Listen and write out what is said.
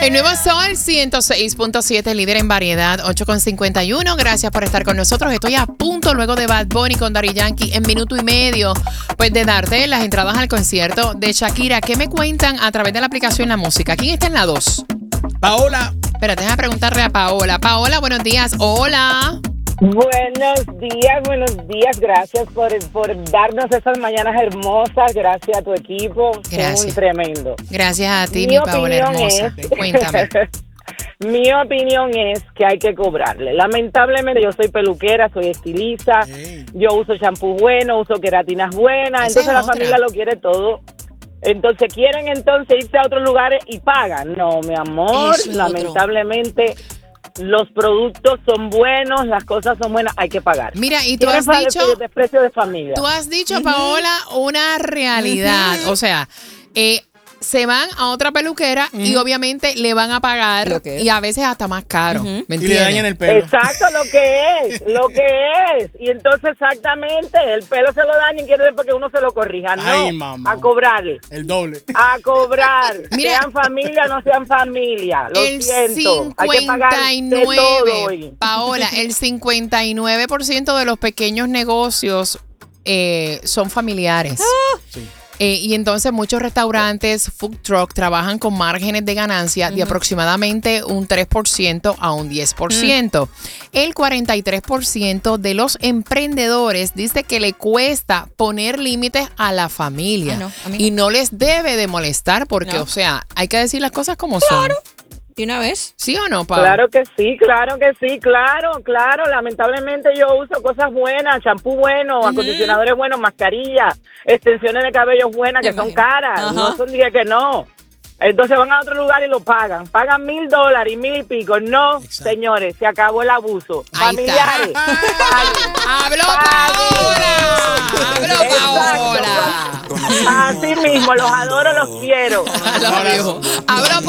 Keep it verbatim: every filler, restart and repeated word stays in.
El nuevo Sol ciento seis punto siete, líder en variedad, ocho con cincuenta y uno. Gracias por estar con nosotros. Estoy a punto luego de Bad Bunny con Daddy Yankee en minuto y medio, pues de darte las entradas al concierto de Shakira. ¿Qué me cuentan a través de la aplicación La Música? ¿Quién está en la dos? Paola. Espérate, déjame preguntarle a Paola. Paola, buenos días. Hola. Buenos días, buenos días. Gracias por, por darnos esas mañanas hermosas. Gracias a tu equipo. Gracias. Un tremendo. Gracias a ti, mi, mi Paola hermosa. Es, Cuéntame. Mi opinión es que hay que cobrarle. Lamentablemente yo soy peluquera, soy estilista, hey. Yo uso champú bueno, uso queratinas buenas, Esa entonces es la otra. familia lo quiere todo. Entonces quieren entonces irse a otros lugares y pagan. No, mi amor, Eso es lamentablemente los productos son buenos, las cosas son buenas, hay que pagar. Mira, y tú has dicho, de precio de familia. Tú has dicho, uh-huh. Paola, una realidad. Uh-huh. O sea, eh, se van a otra peluquera uh-huh. y obviamente le van a pagar y a veces hasta más caro. Uh-huh. ¿Me entiendes? Y le dañan el pelo. Exacto, lo que es, lo que es. Y entonces exactamente, el pelo se lo dañan, quiere decir porque uno se lo corrija. No, ay, mamá. A cobrar. El doble. A cobrar. Mira, sean familia o no sean familia. Lo el siento. cincuenta y nueve, hay que pagar de todo. Paola, el cincuenta y nueve por ciento de los pequeños negocios eh, son familiares. Ah. Sí. Eh, y entonces muchos restaurantes, food truck, trabajan con márgenes de ganancia uh-huh. de aproximadamente un tres por ciento a un diez por ciento. Uh-huh. El cuarenta y tres por ciento de los emprendedores dice que le cuesta poner límites a la familia. Ah, no, y no les debe de molestar porque, no. o sea, hay que decir las cosas como claro. son. ¿De una vez? ¿Sí o no, Pau? Claro que sí, claro que sí, claro, claro. Lamentablemente yo uso cosas buenas, champú bueno, uh-huh. acondicionadores buenos, mascarillas, extensiones de cabello buenas, que son imagino. caras, uh-huh. no son días que no. Entonces van a otro lugar y lo pagan. Pagan mil dólares y mil y pico. No, exacto. Señores, se acabó el abuso. Ahí familiares. ¡Habló Paola! ¡Habló Paola! Así mismo, los adoro, los quiero. Habló